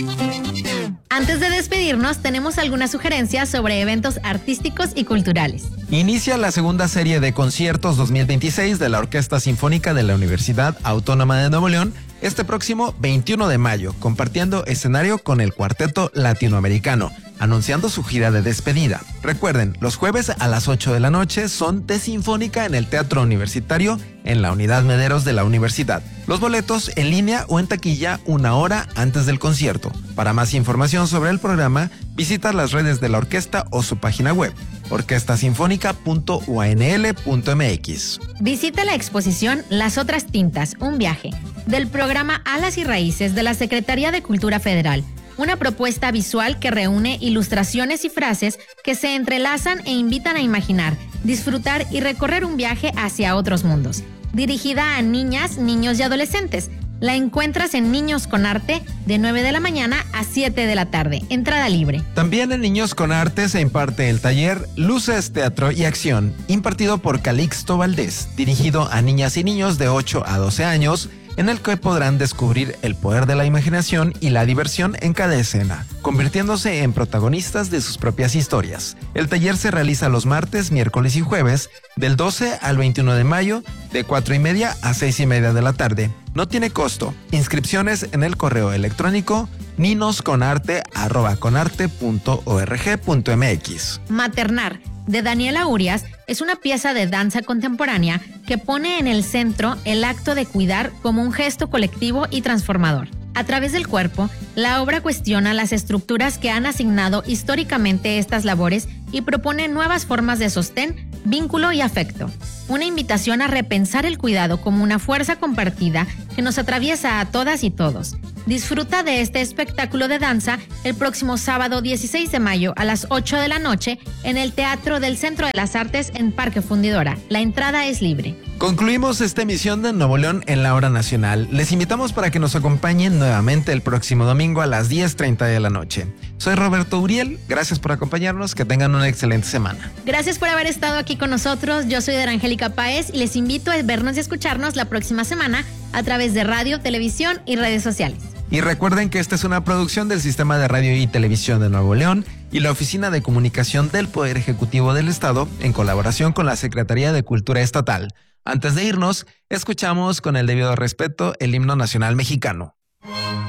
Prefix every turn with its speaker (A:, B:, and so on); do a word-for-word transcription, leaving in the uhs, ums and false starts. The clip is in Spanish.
A: Antes de despedirnos, tenemos algunas sugerencias sobre eventos artísticos y culturales.
B: Inicia la segunda serie de conciertos dos mil veintiséis de la Orquesta Sinfónica de la Universidad Autónoma de Nuevo León este próximo veintiuno de mayo, compartiendo escenario con el Cuarteto Latinoamericano, anunciando su gira de despedida. Recuerden, los jueves a las ocho de la noche son de Sinfónica en el Teatro Universitario en la Unidad Mederos de la Universidad. Los boletos en línea o en taquilla una hora antes del concierto. Para más información sobre el programa, visita las redes de la orquesta o su página web, orquesta sinfónica punto u a n l punto m x.
A: Visita la exposición Las Otras Tintas, un viaje, del programa Alas y Raíces de la Secretaría de Cultura Federal. Una propuesta visual que reúne ilustraciones y frases que se entrelazan e invitan a imaginar, disfrutar y recorrer un viaje hacia otros mundos. Dirigida a niñas, niños y adolescentes. La encuentras en Niños con Arte de nueve de la mañana a siete de la tarde. Entrada libre.
B: También en Niños con Arte se imparte el taller Luces, Teatro y Acción, impartido por Calixto Valdés, dirigido a niñas y niños de ocho a doce años, en el que podrán descubrir el poder de la imaginación y la diversión en cada escena, convirtiéndose en protagonistas de sus propias historias. El taller se realiza los martes, miércoles y jueves, del doce al veintiuno de mayo, de cuatro y media a seis y media de la tarde. No tiene costo. Inscripciones en el correo electrónico ninosconarte arroba conarte punto org punto m x.
A: Maternar, de Daniela Urias, es una pieza de danza contemporánea que pone en el centro el acto de cuidar como un gesto colectivo y transformador. A través del cuerpo, la obra cuestiona las estructuras que han asignado históricamente estas labores y propone nuevas formas de sostén, vínculo y afecto. Una invitación a repensar el cuidado como una fuerza compartida que nos atraviesa a todas y todos. Disfruta de este espectáculo de danza el próximo sábado dieciséis de mayo a las ocho de la noche en el Teatro del Centro de las Artes en Parque Fundidora. La entrada es libre.
B: Concluimos esta emisión de Nuevo León en la hora nacional. Les invitamos para que nos acompañen nuevamente el próximo domingo a las diez treinta de la noche. Soy Roberto Uriel, gracias por acompañarnos, que tengan una excelente semana.
A: Gracias por haber estado aquí con nosotros. Yo soy Angélica Páez y les invito a vernos y escucharnos la próxima semana a través de radio, televisión y redes sociales.
B: Y recuerden que esta es una producción del Sistema de Radio y Televisión de Nuevo León y la Oficina de Comunicación del Poder Ejecutivo del Estado en colaboración con la Secretaría de Cultura Estatal. Antes de irnos, escuchamos con el debido respeto el himno nacional mexicano.